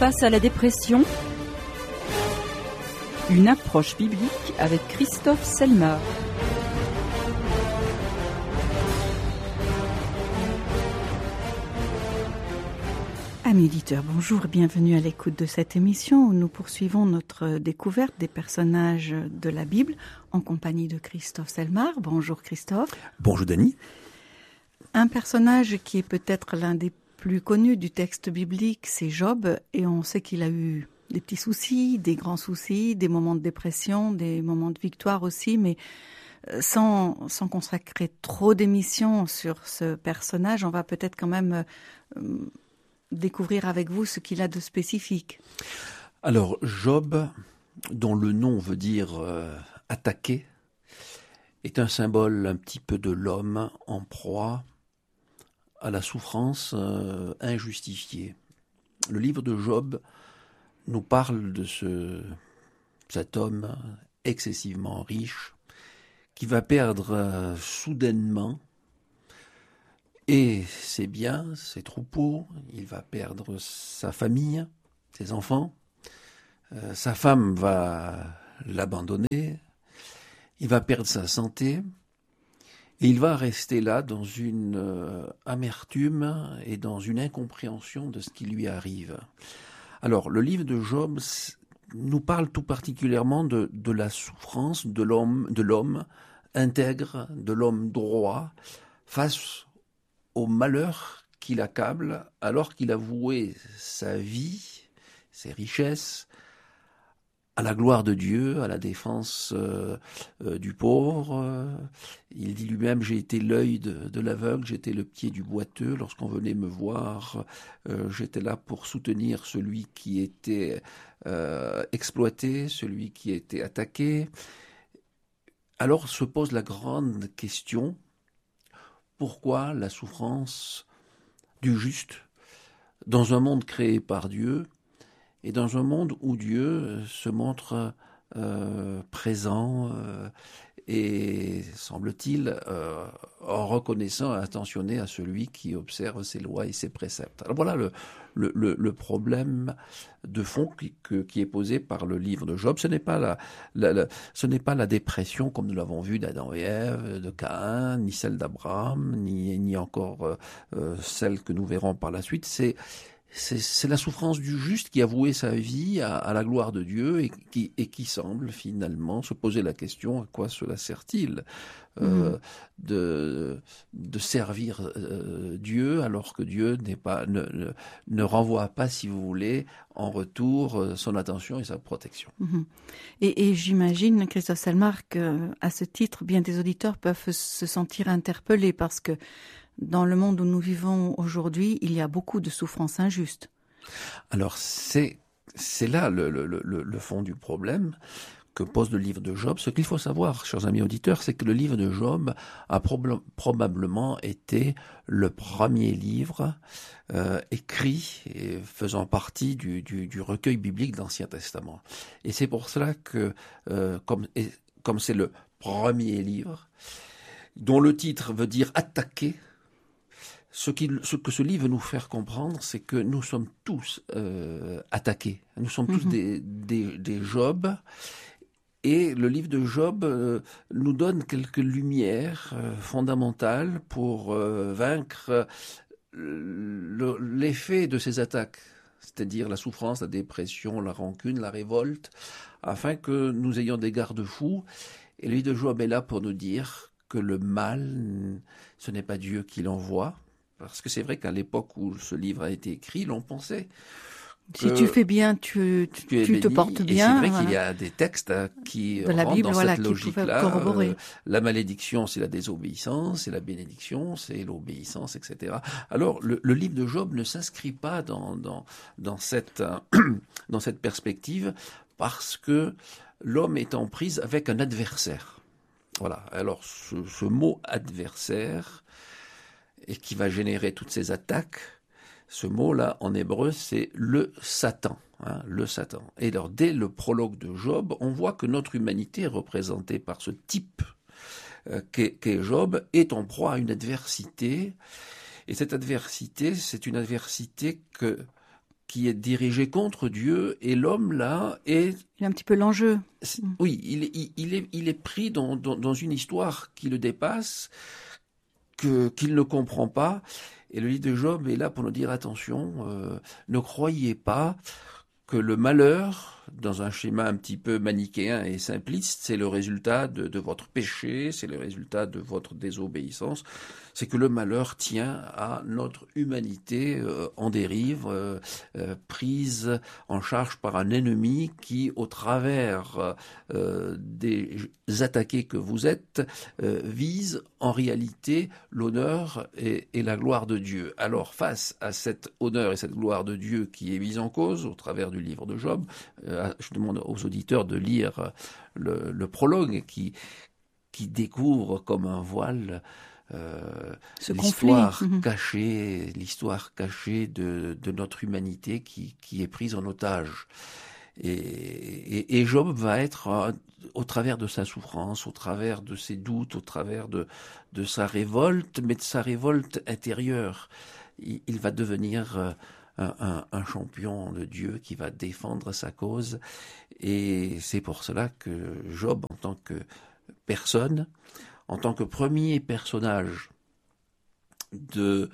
Face à la dépression, une approche biblique avec Christophe Selmar. Amis auditeurs, bonjour et bienvenue à l'écoute de cette émission où nous poursuivons notre découverte des personnages de la Bible en compagnie de Christophe Selmar. Bonjour Christophe. Bonjour Dany. Un personnage qui est peut-être l'un des plus connus du texte biblique, c'est Job, et on sait qu'il a eu des petits soucis, des grands soucis, des moments de dépression, des moments de victoire aussi, mais sans consacrer trop d'émissions sur ce personnage, on va peut-être quand même découvrir avec vous ce qu'il a de spécifique. Alors, Job, dont le nom veut dire attaqué, est un symbole un petit peu de l'homme en proie à la souffrance injustifiée. Le livre de Job nous parle de cet homme excessivement riche qui va perdre soudainement et ses biens, ses troupeaux, il va perdre sa famille, ses enfants, sa femme va l'abandonner, il va perdre sa santé, et il va rester là dans une amertume et dans une incompréhension de ce qui lui arrive. Alors, le livre de Job nous parle tout particulièrement de la souffrance de l'homme intègre, de l'homme droit, face au malheur qui l'accable, alors qu'il a voué sa vie, ses richesses, à la gloire de Dieu, à la défense du pauvre. Il dit lui-même, j'ai été l'œil de l'aveugle, j'étais le pied du boiteux. Lorsqu'on venait me voir, j'étais là pour soutenir celui qui était exploité, celui qui était attaqué. Alors se pose la grande question, pourquoi la souffrance du juste dans un monde créé par Dieu et dans un monde où Dieu se montre présent et, semble-t-il, reconnaissant, attentionné à celui qui observe ses lois et ses préceptes. Alors voilà le problème de fond qui est posé par le livre de Job. Ce n'est pas la dépression comme nous l'avons vu d'Adam et Ève, de Caïn, ni celle d'Abraham, ni encore celle que nous verrons par la suite. C'est la souffrance du juste qui a voué sa vie à la gloire de Dieu et qui semble finalement se poser la question à quoi cela sert-il de servir Dieu alors que Dieu ne renvoie pas, si vous voulez, en retour son attention et sa protection. Et j'imagine, Christophe Selmar, qu'à ce titre, bien des auditeurs peuvent se sentir interpellés parce que dans le monde où nous vivons aujourd'hui, il y a beaucoup de souffrances injustes. Alors c'est là le fond du problème que pose le livre de Job. Ce qu'il faut savoir, chers amis auditeurs, c'est que le livre de Job a probablement été le premier livre écrit et faisant partie du recueil biblique de l'Ancien Testament. Et c'est pour cela que, comme c'est le premier livre, dont le titre veut dire « attaquer », ce que ce livre veut nous faire comprendre, c'est que nous sommes tous attaqués. Nous sommes tous des Job. Et le livre de Job nous donne quelques lumières fondamentales pour vaincre l'effet de ces attaques, c'est-à-dire la souffrance, la dépression, la rancune, la révolte, afin que nous ayons des garde-fous. Et le livre de Job est là pour nous dire que le mal, ce n'est pas Dieu qui l'envoie. Parce que c'est vrai qu'à l'époque où ce livre a été écrit, l'on pensait que si tu fais bien, tu te portes bien. Et c'est vrai qu'il y a des textes qui de la rentrent Bible, dans cette logique-là. La malédiction, c'est la désobéissance, et la bénédiction, c'est l'obéissance, etc. Alors, le livre de Job ne s'inscrit pas dans cette perspective parce que l'homme est en prise avec un adversaire. Voilà. Alors, ce mot adversaire, et qui va générer toutes ces attaques, ce mot-là, en hébreu, c'est le Satan. Le Satan. Et alors, dès le prologue de Job, on voit que notre humanité est représentée par ce type qu'est Job, est en proie à une adversité. Et cette adversité, c'est une adversité qui est dirigé contre Dieu, et l'homme là est... Il y a un petit peu l'enjeu. Oui, il est pris dans une histoire qui le dépasse, qu'il ne comprend pas. Et le livre de Job est là pour nous dire attention, ne croyez pas que le malheur, dans un schéma un petit peu manichéen et simpliste, c'est le résultat de votre péché, c'est le résultat de votre désobéissance. C'est que le malheur tient à notre humanité en dérive, prise en charge par un ennemi qui, au travers des attaqués que vous êtes, vise en réalité l'honneur et la gloire de Dieu. Alors, face à cet honneur et cette gloire de Dieu qui est mise en cause au travers du livre de Job, je demande aux auditeurs de lire le prologue qui découvre comme un voile l'histoire cachée de notre humanité qui est prise en otage. Et Job va être, au travers de sa souffrance, au travers de ses doutes, au travers de sa révolte, mais de sa révolte intérieure, il va devenir un champion de Dieu qui va défendre sa cause. Et c'est pour cela que Job, en tant que personne, en tant que premier personnage du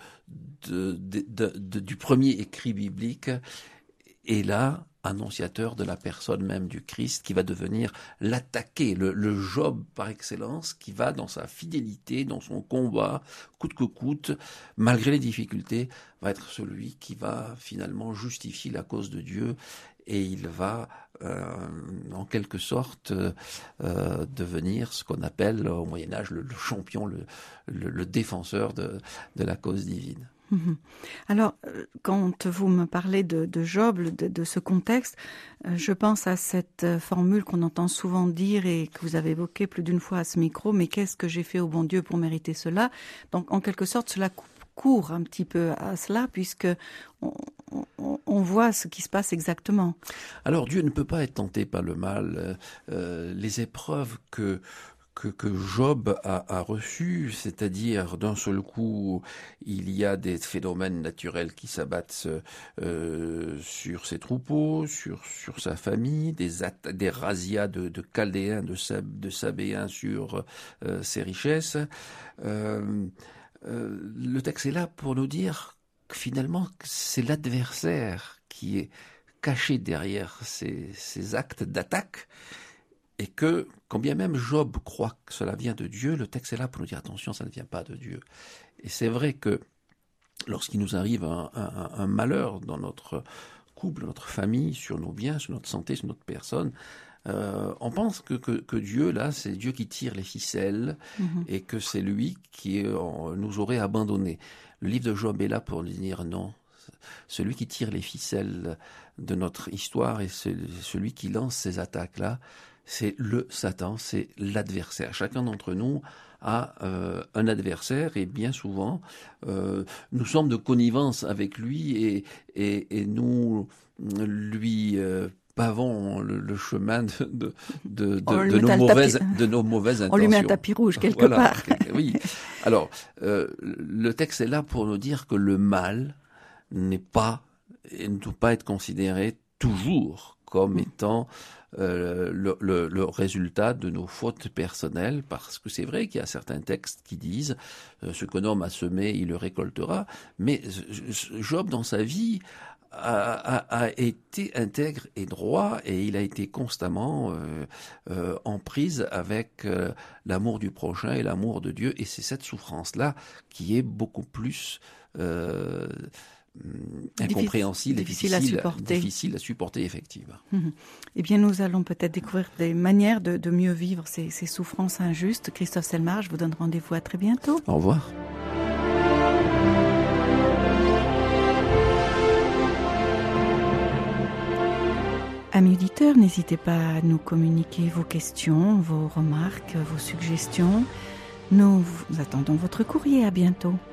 premier écrit biblique, est là, annonciateur de la personne même du Christ, qui va devenir l'attaqué, le Job par excellence, qui va dans sa fidélité, dans son combat, coûte que coûte, malgré les difficultés, va être celui qui va finalement justifier la cause de Dieu, et il va en quelque sorte devenir ce qu'on appelle au Moyen-Âge le champion, le défenseur de la cause divine. Alors, quand vous me parlez de Job, de ce contexte, je pense à cette formule qu'on entend souvent dire et que vous avez évoquée plus d'une fois à ce micro, mais qu'est-ce que j'ai fait au bon Dieu pour mériter cela? Donc, en quelque sorte, cela court un petit peu à cela, puisque on voit ce qui se passe exactement. Alors, Dieu ne peut pas être tenté par le mal. Les épreuves que Job a reçu, c'est-à-dire d'un seul coup, il y a des phénomènes naturels qui s'abattent sur ses troupeaux, sur sa famille, des razzias de Chaldéens, de Sabéens sur ses richesses. Le texte est là pour nous dire que finalement, c'est l'adversaire qui est caché derrière ces actes d'attaque. Et que, quand bien même Job croit que cela vient de Dieu, le texte est là pour nous dire attention, ça ne vient pas de Dieu. Et c'est vrai que lorsqu'il nous arrive un malheur dans notre couple, notre famille, sur nos biens, sur notre santé, sur notre personne, on pense que Dieu, là, c'est Dieu qui tire les ficelles et que c'est lui qui nous aurait abandonnés. Le livre de Job est là pour nous dire non. Celui qui tire les ficelles de notre histoire et c'est celui qui lance ces attaques-là, c'est le Satan, c'est l'adversaire. Chacun d'entre nous a un adversaire et bien souvent, nous sommes de connivence avec lui et nous lui pavons le chemin de nos mauvaises intentions. On lui met un tapis rouge quelque part. Oui. Alors, le texte est là pour nous dire que le mal ne doit pas être considéré toujours comme étant le résultat de nos fautes personnelles, parce que c'est vrai qu'il y a certains textes qui disent ce qu'un homme a semé, il le récoltera, mais Job dans sa vie a été intègre et droit, et il a été constamment en prise avec l'amour du prochain et l'amour de Dieu, et c'est cette souffrance-là qui est beaucoup plus incompréhensible, difficile à supporter, effectivement. Eh bien, nous allons peut-être découvrir des manières de mieux vivre ces souffrances injustes. Christophe Selmar, je vous donne rendez-vous à très bientôt. Au revoir. Amis auditeurs, n'hésitez pas à nous communiquer vos questions, vos remarques, vos suggestions. Nous attendons votre courrier. À bientôt.